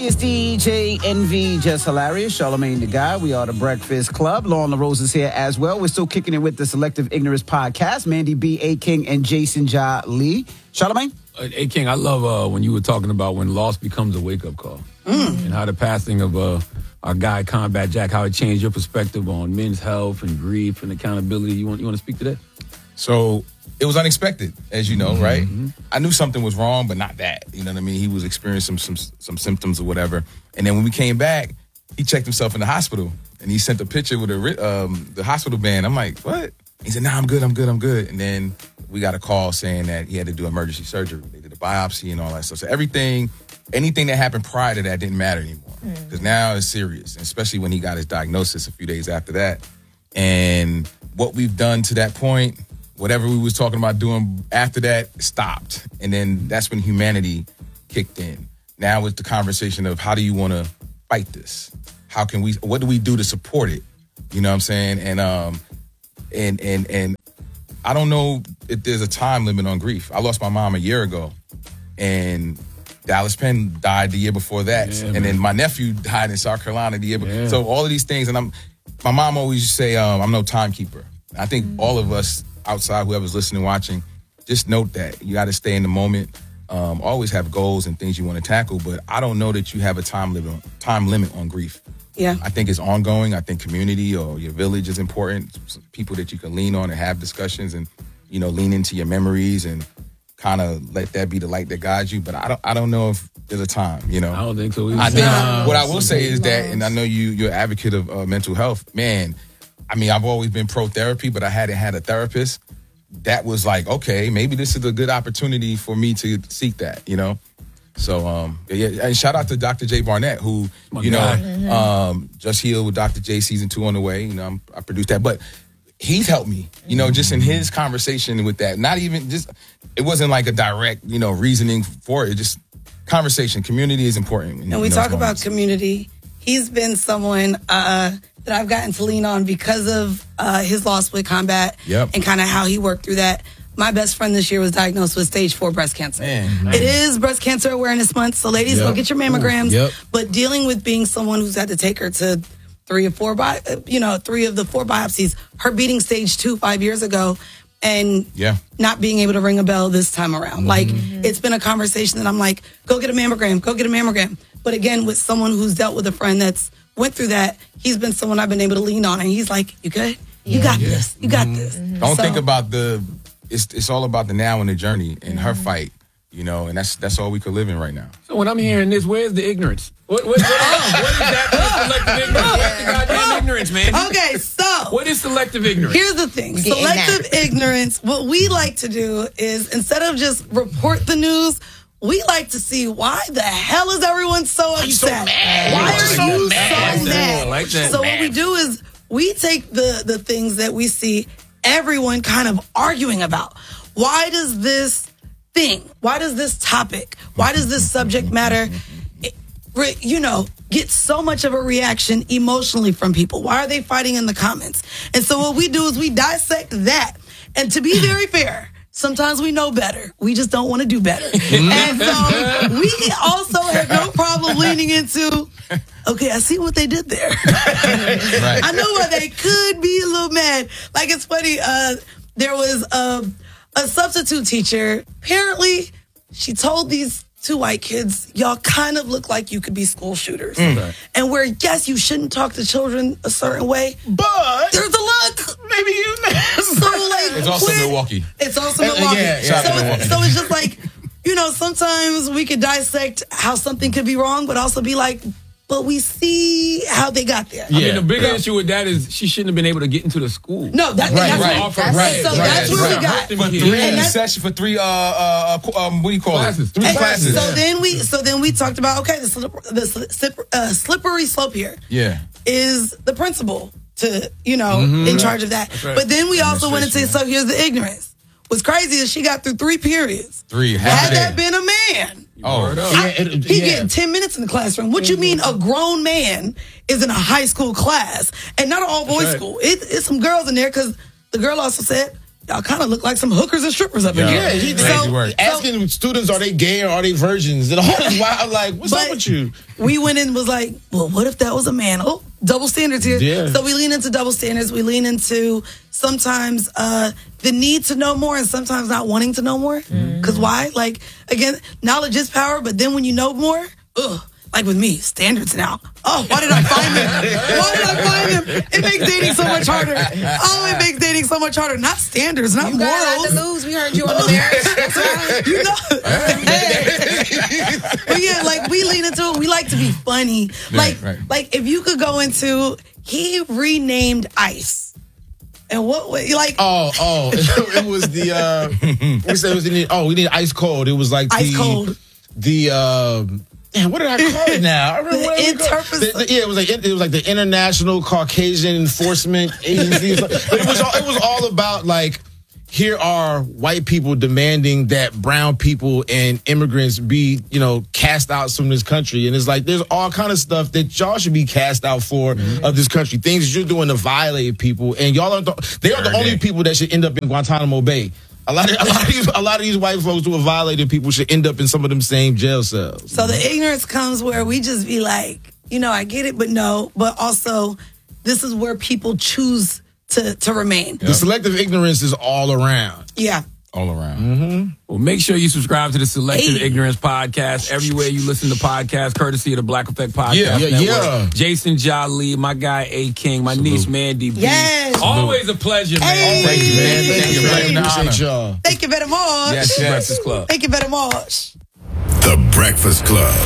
It's DJ Envy, just hilarious. Charlamagne the Guy. We are the Breakfast Club. Lauren LaRose is here as well. We're still kicking it with the Selective Ignorance podcast. Mandy B, A King, and Jason Ja Lee. Charlamagne? A King, I love when you were talking about when loss becomes a wake-up call. And how the passing of our guy, Combat Jack, how it changed your perspective on men's health and grief and accountability. You want to speak to that? So it was unexpected, as you know, right? I knew something was wrong, but not that. You know what I mean? He was experiencing some symptoms or whatever. And then when we came back, he checked himself in the hospital, and he sent a picture with the hospital band. I'm like, what? He said, nah, I'm good. And then we got a call saying that he had to do emergency surgery. They did a biopsy and all that stuff. So anything that happened prior to that didn't matter anymore. Because now it's serious, especially when he got his diagnosis a few days after that. And what we've done to that point, whatever we was talking about doing after that stopped. And then that's when humanity kicked in. Now it's the conversation of how do you want to fight this? What do we do to support it? You know what I'm saying? And I don't know if there's a time limit on grief. I lost my mom a year ago, and Dallas Penn died the year before that. And then my nephew died in South Carolina the year before. So all of these things, and my mom always used to say, I'm no timekeeper. I think all of us outside, whoever's listening, watching, just note that you got to stay in the moment. Always have goals and things you want to tackle, but I don't know that you have a time limit on grief. Yeah, I think it's ongoing. I think community or your village is important. People that you can lean on and have discussions, and lean into your memories and kind of let that be the light that guides you. But I don't know if there's a time. I don't think so. I think what I will say is that, and I know you're an advocate of mental health, man. I mean, I've always been pro therapy, but I hadn't had a therapist. That was like, okay, maybe this is a good opportunity for me to seek that, So, and shout out to Dr. J. Barnett, who, Just Healed with Dr. J season 2 on the way. I produced that, but he's helped me, just in his conversation with that. Not even just, it wasn't like a direct, reasoning for it. Just conversation. Community is important. And we talk about community. He's been someone that I've gotten to lean on because of his loss with Combat and kind of how he worked through that. My best friend this year was diagnosed with stage 4 breast cancer. Man. It is Breast Cancer Awareness Month, so ladies, go get your mammograms. But dealing with being someone who's had to take her to 3 of the 4 biopsies, her beating stage 2 5 years ago, and not being able to ring a bell this time around. Like, it's been a conversation that I'm like, go get a mammogram. But again, with someone who's dealt with a friend that's went through that, he's been someone I've been able to lean on, and he's like, you good? You got this. You got this. Don't think about it's all about the now and the journey and her fight, and that's all we could live in right now. So when I'm hearing this, where's the ignorance? What is that selective ignorance? Where's the goddamn ignorance, man? Okay, so what is selective ignorance? Here's the thing. Selective ignorance, what we like to do is, instead of just report the news, we like to see why the hell is everyone so upset? So mad? Why are you so mad? Like that. So what we do is we take the things that we see everyone kind of arguing about. Why does this topic, why does this subject matter, get so much of a reaction emotionally from people? Why are they fighting in the comments? And so what we do is we dissect that. And to be very fair, sometimes we know better. We just don't want to do better. And so we also have no problem leaning into, okay, I see what they did there. Right. I know why they could be a little mad. Like, it's funny, there was a substitute teacher. Apparently, she told these 2 white kids, y'all kind of look like you could be school shooters. And where, yes, you shouldn't talk to children a certain way, but there's a look. Maybe you. So, like, it's also Milwaukee. It's also Milwaukee. So it's just like, sometimes we could dissect how something could be wrong, but also be like, but we see how they got there. I mean, the big issue with that is she shouldn't have been able to get into the school. No, that's what we got. For 3 what do you call classes. 3 classes. So then we talked about, okay, the slippery slope here is the principal to, in charge of that. Right. But then we also went into, so here's the ignorance. What's crazy is she got through 3 periods. Had that been a man, he getting 10 minutes in the classroom. What you mean a grown man is in a high school class and not an all boys school? It's some girls in there, because the girl also said, y'all kind of look like some hookers and strippers up in here. Yeah, asking students, are they gay or are they virgins? And all this wild, like, what's up with you? We went in and was like, well, what if that was a man? Oh, double standards here. Yeah. So we lean into double standards. We lean into sometimes the need to know more and sometimes not wanting to know more. Because why? Like, again, knowledge is power, but then when you know more, like with me, standards now. Oh, why did I find them? Why did I find them? It makes dating so much harder. Oh, it makes dating so much harder. Not standards, not you morals. You got to lose. We heard you on the marriage. That's right. You know. But yeah, like we lean into it. We like to be funny. Like if you could go into, he renamed Ice. And what was like? Oh, it was the we said it was we need Ice Cold. It was like Ice Cold. Man, what did I call it now? I remember it was like the International Caucasian Enforcement Agency. But it was all about like, here are white people demanding that brown people and immigrants be, cast out from this country. And it's like, there's all kind of stuff that y'all should be cast out for of this country. Things that you're doing to violate people. And y'all they are the only people that should end up in Guantanamo Bay. A lot of these white folks who are violating people should end up in some of them same jail cells. So the ignorance comes where we just be like, I get it, but no. But also, this is where people choose to remain. Yep. The selective ignorance is all around. Yeah. All around. Mm-hmm. Well, make sure you subscribe to the Selective Ignorance Podcast everywhere you listen to podcasts, courtesy of the Black Effect Podcast Network. Yeah. Jason Jolly, my guy A King, my niece Mandy B. Yes. Always a pleasure, man. Thank you, man. Thank you, man. Thank you very much. Yes. Breakfast Club. Thank you very much. The Breakfast Club.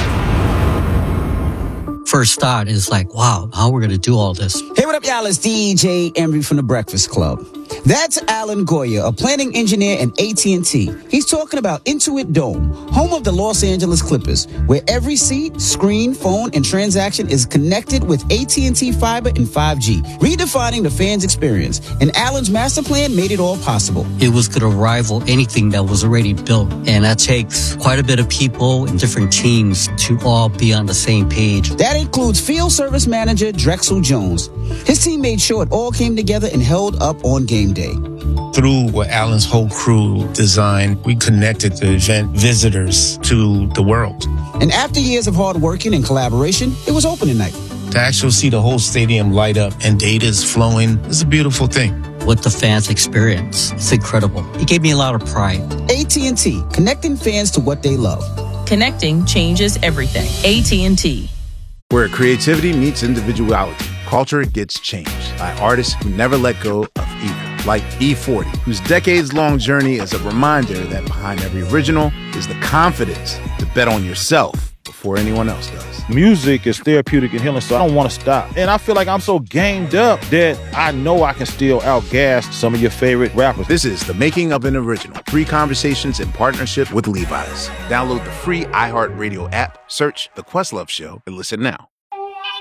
First thought is like, wow, how we're going to do all this. Hey, what up, y'all? It's DJ Envy from The Breakfast Club. That's Alan Goya, a planning engineer at AT&T. He's talking about Intuit Dome, home of the Los Angeles Clippers, where every seat, screen, phone, and transaction is connected with AT&T Fiber and 5G, redefining the fans' experience. And Alan's master plan made it all possible. It was going to rival anything that was already built. And that takes quite a bit of people and different teams to all be on the same page. That includes field service manager Drexel Jones. His team made sure it all came together and held up on game day. Through what Alan's whole crew designed, we connected the event visitors to the world. And after years of hard working and collaboration, it was opening night. To actually see the whole stadium light up and data's flowing is a beautiful thing. What the fans experience, it's incredible. It gave me a lot of pride. AT&T, connecting fans to what they love. Connecting changes everything. AT&T. Where creativity meets individuality, culture gets changed by artists who never let go of either. Like E40, whose decades-long journey is a reminder that behind every original is the confidence to bet on yourself before anyone else does. Music is therapeutic and healing, so I don't want to stop. And I feel like I'm so gamed up that I know I can still outgas some of your favorite rappers. This is The Making of an Original. 3 conversations in partnership with Levi's. Download the free iHeartRadio app, search The Questlove Show, and listen now.